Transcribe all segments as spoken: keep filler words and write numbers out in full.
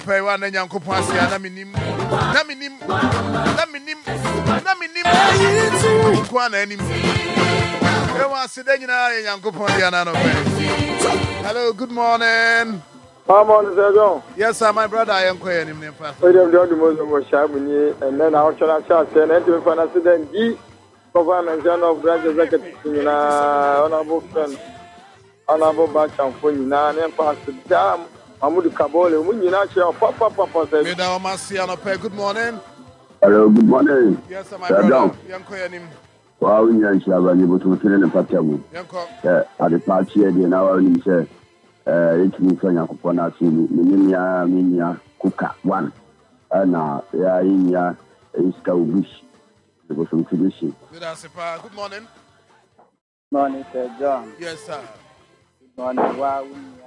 Pay one and Yanko Passia, Naminim, Naminim, Naminim, Naminim, one enemy. You want to sit down, Yanko Pondiana. Hello, good morning. Good morning, Sir. Yes, sir, my brother, I am quite in the past. We don't do the most of Shabuni, and then our church has an entry for an accident. G. Government General of Branch Executive, Honorable Friend, Honorable Batch and Funina, and Pastor Dam. Mahmoud Kabole, we need to papa papa says. Madam Marciano, good morning. Hello, good morning. Yes, sir, my brother. Young Koyanim. Wow, we are able to fill in a pattern. Yeah, at the party, the now only say, uh, it's me for Yakupona, Minia, Minia, Kuka, one. And now, yeah, in ya, is Kaubish. There was some tradition. Good morning. Morning, Sir John. Yes, sir. Good morning. Wow, we are.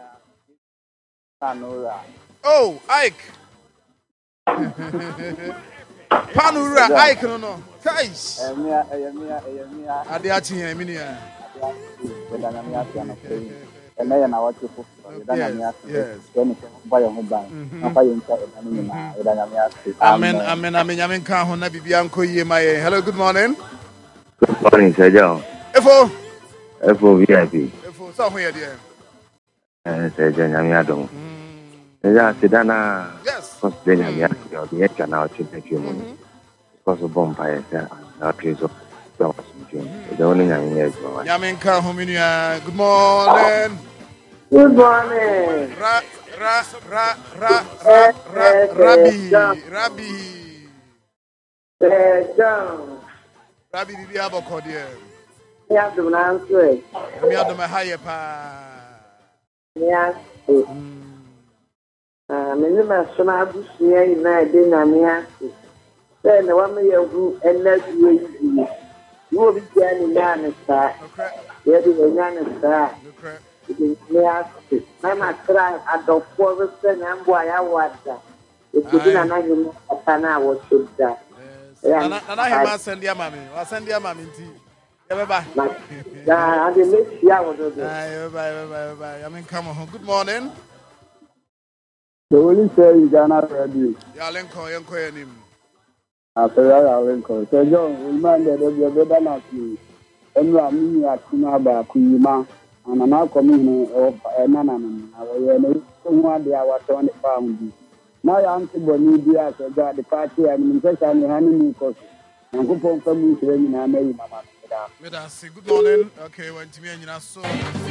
Oh, Ike. Panura, Ike, no, no. Guys. Emia, Emia, Emia. Adiati, Eminia. And I am our two. Yes. Amen, amen, amen, amen. Kahona Bibianco, Yemaye. Hello, good morning. Good morning, Sir John. Efo. Efo V I P. Efo, somewhere there. Eh, Sir John, Yamiadon. Yeah, Sidana. Yes. Because then I'm here, the extra now to make you money. Because of Bombay, not trees of the only nine years. Yaminka Hominia, good morning. Good morning. Ra, ra, ra, ra, ra, ra, Rabbi, Rabbi. John. Rabbi, did you have a cordial? Yeah, the answer. We are the higher pa. Yes. Minima Sonabu, Night, Dinamia. Then the one may who and let you will be getting down star. Where do you young star? Yes, I'm a try at the four percent and why I was that. If you didn't know, I was should that. And I have sent your mammy, I'll send your mammy tea. Bye bye. I didn't make you. Bye bye bye. I mean, come on. Good morning. The only say you cannot ready. Yalenko, Yanko, and him. After Yalenko, Sir John, reminded of your better not you. And Rami at Kunaba, Kuyima, and an alchemy of a man. I was one day I was on the farm. Now I'm to Bonibia, so got the party and in the honeymoon course. And go from family to any name. Good morning. Okay, when to me and you know so.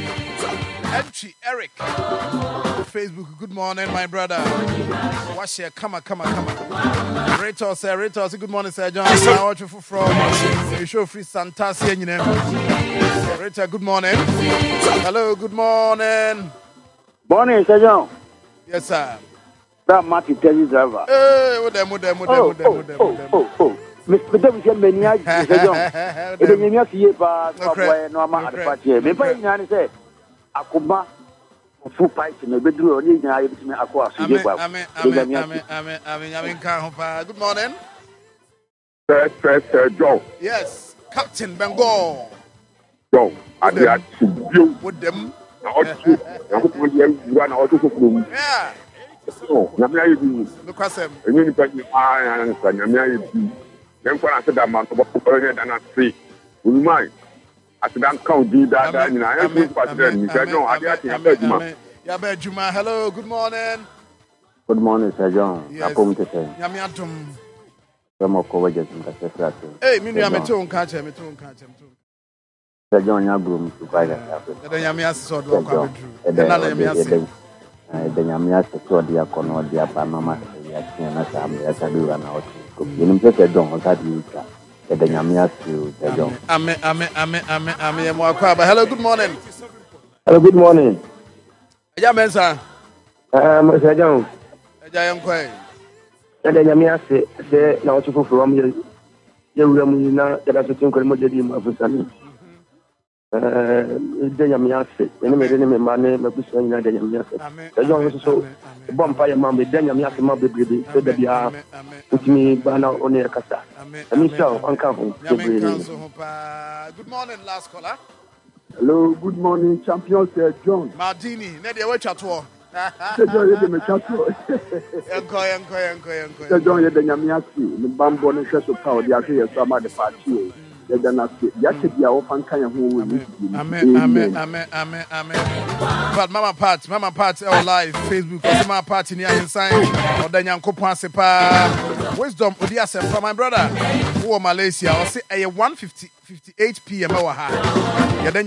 Entry Eric. Facebook. Good morning, my brother. Wash here. Come on, come on, come on. Rachel say, Rachel say, good morning, Sir John. I watch you from. You show free Santasia, you know. Rachel, good morning. Hello, good morning. Morning, Sir John. Yes, sir. That Martin taxi driver. Hey, what them, what them, what them, what them, what them, what them. Oh, oh. Mister Mister Mania, Sir John. It is not here, but no man at the party. Maybe you say, Akuma. Full pipe in the bedroom, only I have to make a course. Amen, amen, amen, amen, amen, amen, amen. Good morning. First, first, uh, Joe. Yes, Captain Bengal. Joe, I had to you with them. I want to run out of the room. Yeah. So, Namia, look at them. And you put your eye and Namia. Then for us, that man, than I see. We mind. I said, I'm count do that. I am good for them. You said, no, I got you. Yabe Juma, hello, good morning. Good morning, Sir John. Yes. Yamiatum. Some of courageous in the sector. Hey, me, I'm a tone catcher, me tone catcher. Sir John, your broom to buy that. The Yamias saw the one. And then I'm Yamias. The Yamias saw the Akono, the Panama, the Yakiana, the Asadu, and out. You know, Sir John, that you can. The Yamias to Sir John. Amen, amen, amen, amen, amen. Hello, good morning. Hello, good morning. Yamen, sir. Um, Sir John. Jayam Quay. And then Yamia say, now to go from here. You will not get us to think of the Sunny. Uh, the Yamia say, and made any money, but we say, Yamia. Sir John, so bonfire mammy, then Yamia, Mabby, so that you are with me, Bana, on your casa. And Michelle, Uncle. Good morning, last caller. Hello, good morning, champion Sir John. Martini, Nadia, watch at all. John yɛ de me twa so. Yanko yanko yanko yanko. Sɛ John yɛ de nyame ase ne bambɔ ne hwɛ so pa ɔde ahwɛ yɛ so ama de paakye. Yɛ da na se. Ya te bia wo fan kan ho wo ni. Amen amen amen amen amen. But Mama Pat, Mama Pat our live Facebook, Mama Pat ni ahensan ɔda Nyankopɔn ase pa. Wisdom odi asem from my brother who Malaysia. I say one fifty-eight p m ɛwɔ ha.